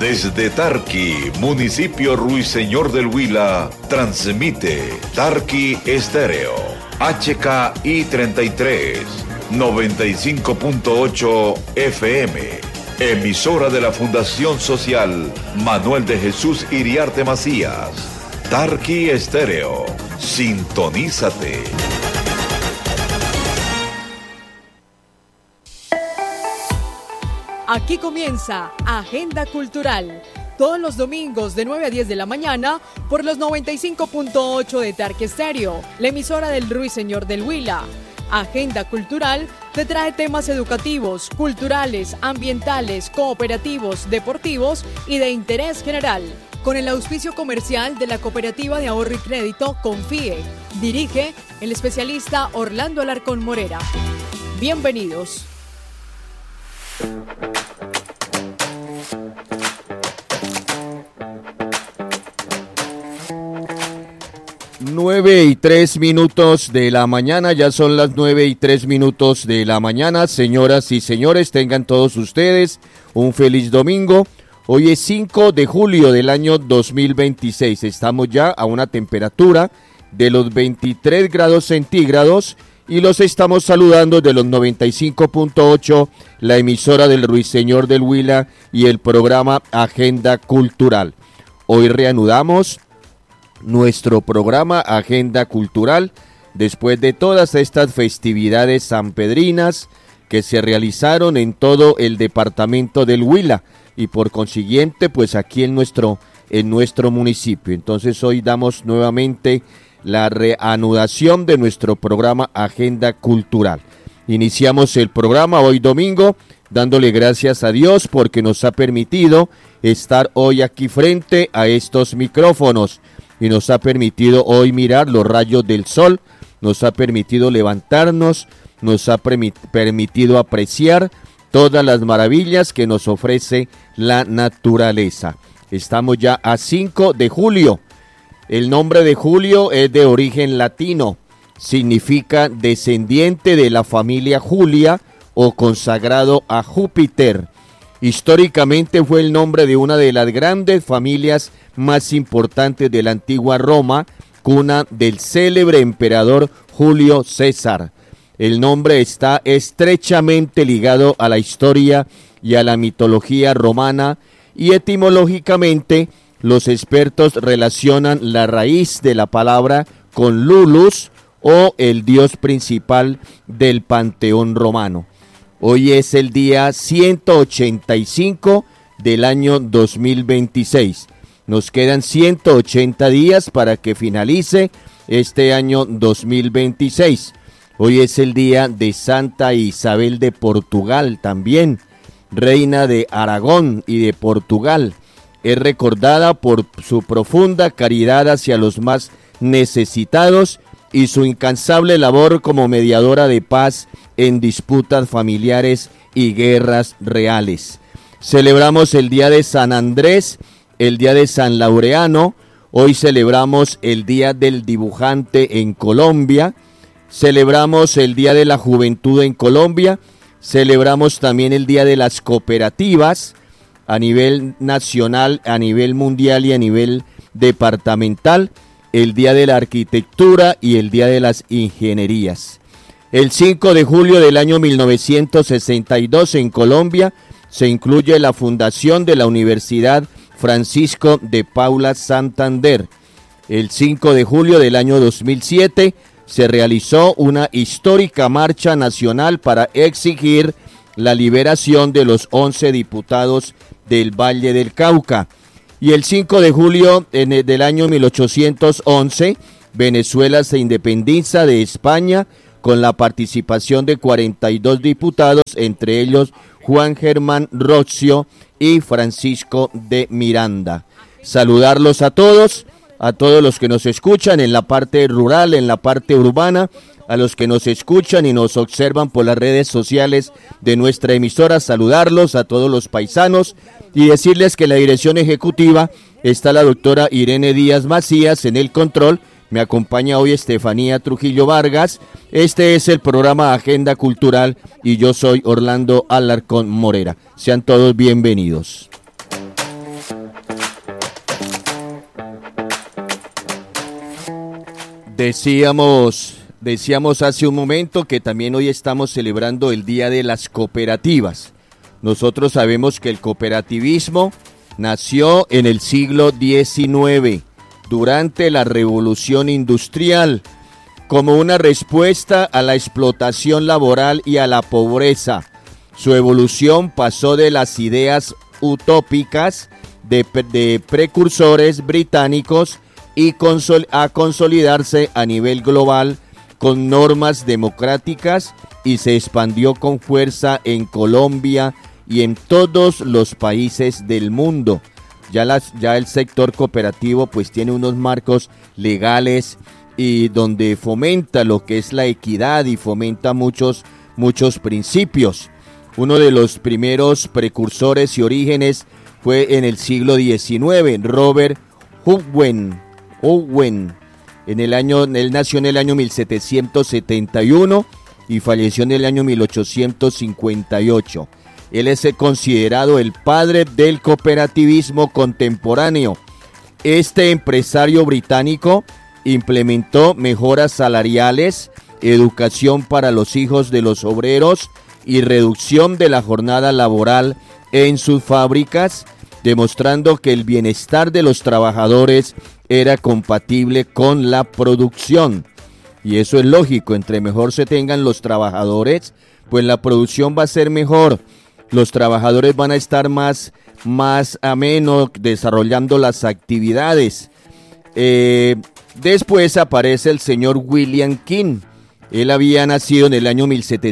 Desde Tarqui, municipio Ruiseñor del Huila, transmite Tarqui Estéreo, HKI 33, 95.8 FM, emisora de la Fundación Social Manuel de Jesús Iriarte Macías. Tarqui Estéreo, sintonízate. Aquí comienza Agenda Cultural, todos los domingos de 9 a 10 de la mañana por los 95.8 de Tarqui Estéreo, la emisora del Ruiseñor del Huila. Agenda Cultural te trae temas educativos, culturales, ambientales, cooperativos, deportivos y de interés general, con el auspicio comercial de la Cooperativa de Ahorro y Crédito Confíe. Dirige el especialista Orlando Alarcón Morera. Bienvenidos. 9:03 de la mañana, ya son las 9:03 de la mañana. Señoras y señores, tengan todos ustedes un feliz domingo. Hoy es 5 de julio del año 2026. Estamos ya a una temperatura de los 23 grados centígrados y los estamos saludando de los 95.8, la emisora del Ruiseñor del Huila y el programa Agenda Cultural. Hoy reanudamos nuestro programa Agenda Cultural después de todas estas festividades sanpedrinas que se realizaron en todo el departamento del Huila y por consiguiente pues aquí en nuestro municipio. Entonces hoy damos nuevamente la reanudación de nuestro programa Agenda Cultural. Iniciamos el programa hoy domingo dándole gracias a Dios porque nos ha permitido estar hoy aquí frente a estos micrófonos y nos ha permitido hoy mirar los rayos del sol, nos ha permitido levantarnos, nos ha permitido apreciar todas las maravillas que nos ofrece la naturaleza. Estamos ya a 5 de julio. El nombre de Julio es de origen latino, significa descendiente de la familia Julia o consagrado a Júpiter. Históricamente fue el nombre de una de las grandes familias más importantes de la antigua Roma, cuna del célebre emperador Julio César. El nombre está estrechamente ligado a la historia y a la mitología romana y etimológicamente los expertos relacionan la raíz de la palabra con Lulus o el dios principal del panteón romano. Hoy es el día 185 del año 2026. Nos quedan 180 días para que finalice este año 2026. Hoy es el día de Santa Isabel de Portugal también, reina de Aragón y de Portugal. Es recordada por su profunda caridad hacia los más necesitados y su incansable labor como mediadora de paz en disputas familiares y guerras reales. Celebramos el día de San Andrés, el día de San Laureano, hoy celebramos el día del dibujante en Colombia, celebramos el día de la juventud en Colombia, celebramos también el día de las cooperativas a nivel nacional, a nivel mundial y a nivel departamental, el día de la arquitectura y el día de las ingenierías. El 5 de julio del año 1962 en Colombia se incluye la fundación de la Universidad Francisco de Paula Santander. El 5 de julio del año 2007 se realizó una histórica marcha nacional para exigir la liberación de los 11 diputados del Valle del Cauca. Y el 5 de julio del año 1811, Venezuela se independiza de España con la participación de 42 diputados, entre ellos Juan Germán Rocio y Francisco de Miranda. Saludarlos a todos los que nos escuchan en la parte rural, en la parte urbana, a los que nos escuchan y nos observan por las redes sociales de nuestra emisora, saludarlos a todos los paisanos y decirles que en la dirección ejecutiva está la doctora Irene Díaz Macías en el control. Me acompaña hoy Estefanía Trujillo Vargas. Este es el programa Agenda Cultural y yo soy Orlando Alarcón Morera. Sean todos bienvenidos. Decíamos hace un momento que también hoy estamos celebrando el Día de las Cooperativas. Nosotros sabemos que el cooperativismo nació en el siglo XIX, durante la Revolución Industrial, como una respuesta a la explotación laboral y a la pobreza. Su evolución pasó de las ideas utópicas de precursores británicos y a consolidarse a nivel global con normas democráticas, y se expandió con fuerza en Colombia y en todos los países del mundo. Ya el sector cooperativo pues tiene unos marcos legales y donde fomenta lo que es la equidad y fomenta muchos principios. Uno de los primeros precursores y orígenes fue en el siglo XIX, Robert Owen. Él nació en el año 1771 y falleció en el año 1858. Él es considerado el padre del cooperativismo contemporáneo. Este empresario británico implementó mejoras salariales, educación para los hijos de los obreros y reducción de la jornada laboral en sus fábricas, demostrando que el bienestar de los trabajadores era compatible con la producción. Y eso es lógico, entre mejor se tengan los trabajadores, pues la producción va a ser mejor. Los trabajadores van a estar más ameno desarrollando las actividades. Después aparece el señor William King. Él había nacido en el año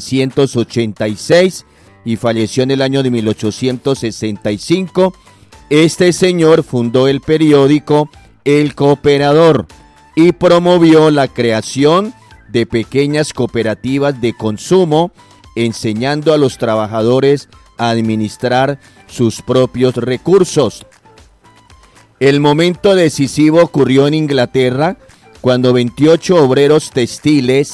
1786 y falleció en el año de 1865. Este señor fundó el periódico El Cooperador y promovió la creación de pequeñas cooperativas de consumo, enseñando a los trabajadores a administrar sus propios recursos. El momento decisivo ocurrió en Inglaterra, cuando 28 obreros textiles,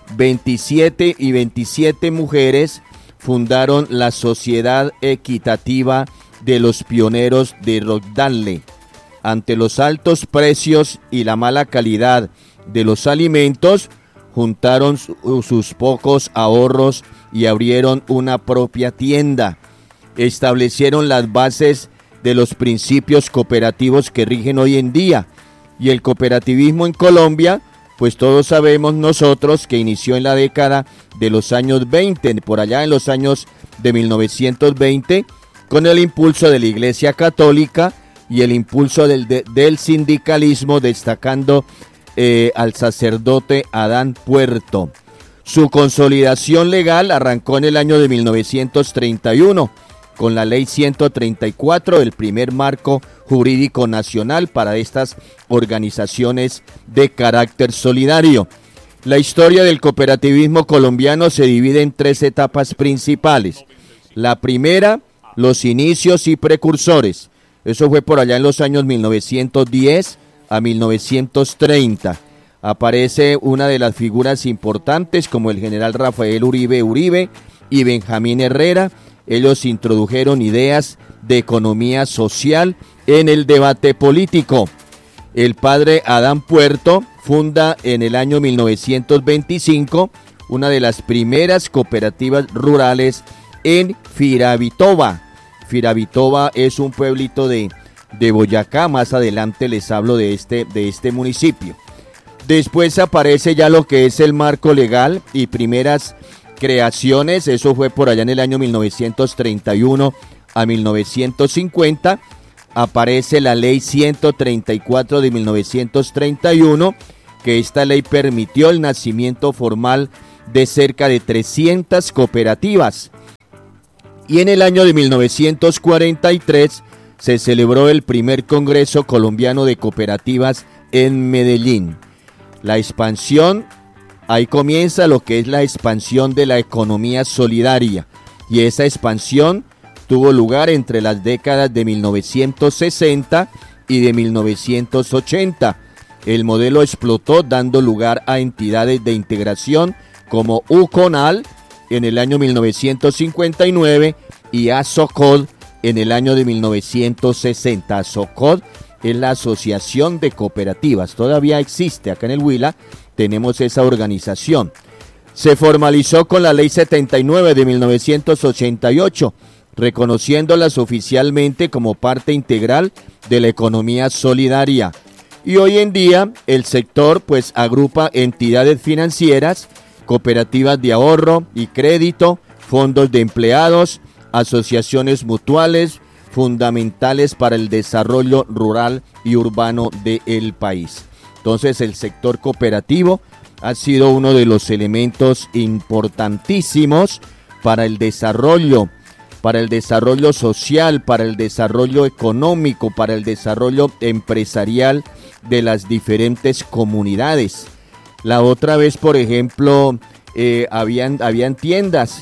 27 mujeres, fundaron la Sociedad Equitativa de los Pioneros de Rochdale. Ante los altos precios y la mala calidad de los alimentos, juntaron sus pocos ahorros y abrieron una propia tienda. Establecieron las bases de los principios cooperativos que rigen hoy en día. Y el cooperativismo en Colombia, pues todos sabemos nosotros que inició en la década de los años 20, por allá en los años de 1920, con el impulso de la Iglesia Católica y el impulso del sindicalismo, destacando al sacerdote Adán Puerto. Su consolidación legal arrancó en el año de 1931, con la Ley 134, el primer marco jurídico nacional para estas organizaciones de carácter solidario. La historia del cooperativismo colombiano se divide en 3 etapas principales. La primera, los inicios y precursores. Eso fue por allá en los años 1910 a 1930. Aparece una de las figuras importantes como el general Rafael Uribe y Benjamín Herrera. Ellos introdujeron ideas de economía social en el debate político. El padre Adán Puerto funda en el año 1925 una de las primeras cooperativas rurales en Firavitoba. Firavitoba es un pueblito de Boyacá. Más adelante les hablo de este municipio. Después aparece ya lo que es el marco legal y primeras creaciones. Eso fue por allá en el año 1931 a 1950. Aparece la ley 134 de 1931, que esta ley permitió el nacimiento formal de cerca de 300 cooperativas. Y en el año de 1943 se celebró el primer Congreso Colombiano de Cooperativas en Medellín. La expansión, ahí comienza lo que es la expansión de la economía solidaria, y esa expansión tuvo lugar entre las décadas de 1960 y de 1980. El modelo explotó, dando lugar a entidades de integración como UCONAL en el año 1959 y ASOCOD en el año de 1960. ASOCOD es la Asociación de Cooperativas. Todavía existe acá en el Huila, tenemos esa organización. Se formalizó con la Ley 79 de 1988, reconociéndolas oficialmente como parte integral de la economía solidaria. Y hoy en día el sector pues agrupa entidades financieras, cooperativas de ahorro y crédito, fondos de empleados, asociaciones mutuales, fundamentales para el desarrollo rural y urbano del país. Entonces el sector cooperativo ha sido uno de los elementos importantísimos para el desarrollo social, para el desarrollo económico, para el desarrollo empresarial de las diferentes comunidades. La otra vez, por ejemplo, habían tiendas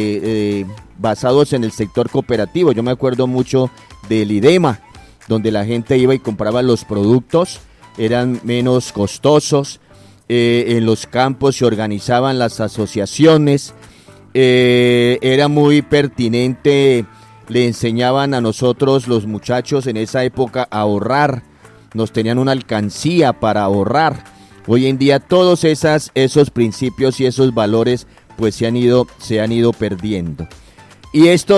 basados en el sector cooperativo. Yo me acuerdo mucho del IDEMA, donde la gente iba y compraba los productos, eran menos costosos. En los campos se organizaban las asociaciones, era muy pertinente, le enseñaban a nosotros los muchachos en esa época a ahorrar, nos tenían una alcancía para ahorrar. Hoy en día todos esos principios y esos valores pues se han ido perdiendo. Y esto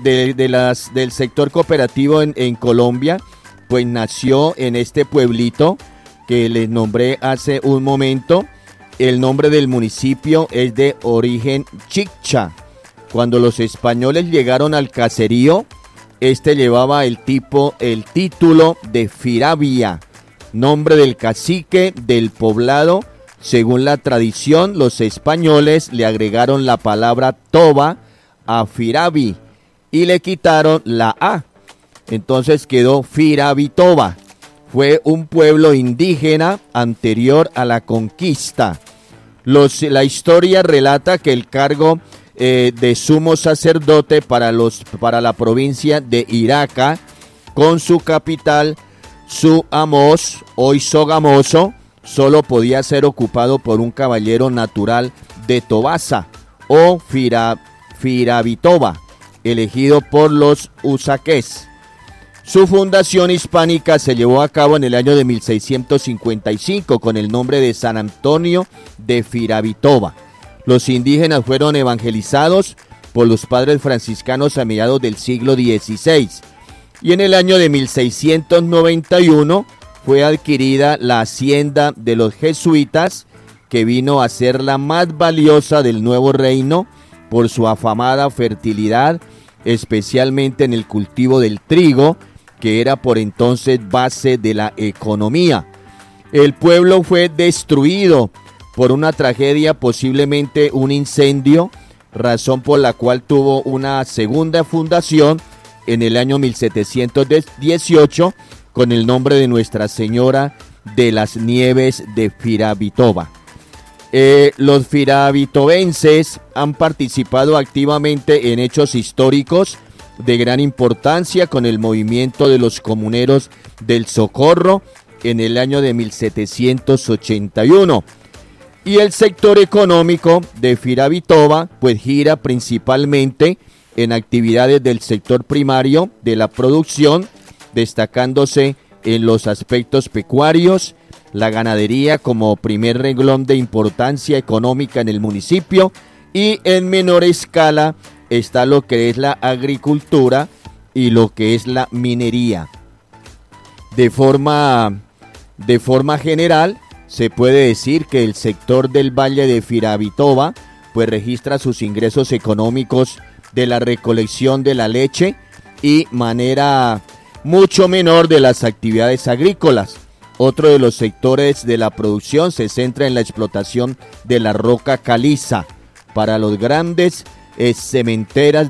del sector cooperativo en Colombia pues nació en este pueblito que les nombré hace un momento. El nombre del municipio es de origen chicha. Cuando los españoles llegaron al caserío, llevaba el título de Firavia, nombre del cacique del poblado. Según la tradición, los españoles le agregaron la palabra toba a Firavi y le quitaron la A. Entonces quedó Firavitoba. Fue un pueblo indígena anterior a la conquista. La historia relata que el cargo de sumo sacerdote para la provincia de Iraca, con su capital Suamos, hoy Sogamoso, solo podía ser ocupado por un caballero natural de Tobasa o Firavitoba, elegido por los usaqués. Su fundación hispánica se llevó a cabo en el año de 1655 con el nombre de San Antonio de Firavitoba. Los indígenas fueron evangelizados por los padres franciscanos a mediados del siglo XVI. Y en el año de 1691 fue adquirida la hacienda de los jesuitas, que vino a ser la más valiosa del nuevo reino por su afamada fertilidad, especialmente en el cultivo del trigo, que era por entonces base de la economía. El pueblo fue destruido por una tragedia, posiblemente un incendio, razón por la cual tuvo una segunda fundación en el año 1718 con el nombre de Nuestra Señora de las Nieves de Firavitoba. Los firavitobenses han participado activamente en hechos históricos de gran importancia con el movimiento de los comuneros del Socorro en el año de 1781. Y el sector económico de Firavitoba pues gira principalmente en actividades del sector primario de la producción, destacándose en los aspectos pecuarios, la ganadería como primer renglón de importancia económica en el municipio, y en menor escala está lo que es la agricultura y lo que es la minería. De forma general, se puede decir que el sector del Valle de Firavitoba pues registra sus ingresos económicos de la recolección de la leche y manera mucho menor de las actividades agrícolas. Otro de los sectores de la producción se centra en la explotación de la roca caliza para los grandes cementeras